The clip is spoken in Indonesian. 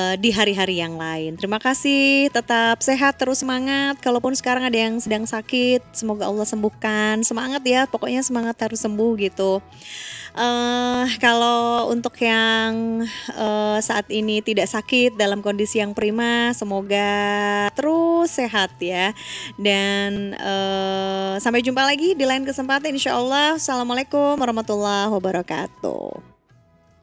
di hari-hari yang lain. Terima kasih, tetap sehat, terus semangat. Kalaupun sekarang ada yang sedang sakit, semoga Allah sembuhkan. Semangat ya, pokoknya semangat harus sembuh gitu. Kalau untuk yang saat ini tidak sakit dalam kondisi yang prima, semoga terus sehat ya. Dan sampai jumpa lagi di lain kesempatan, insya Allah. Assalamualaikum warahmatullahi wabarakatuh.